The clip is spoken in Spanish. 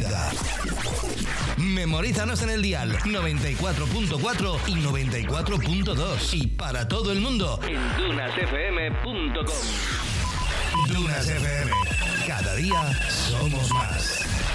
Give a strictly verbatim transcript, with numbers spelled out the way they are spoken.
vida. Memorízanos en el dial noventa y cuatro punto cuatro y noventa y cuatro punto dos y para todo el mundo en dunas f m punto com. Dunas F M. Cada día somos más.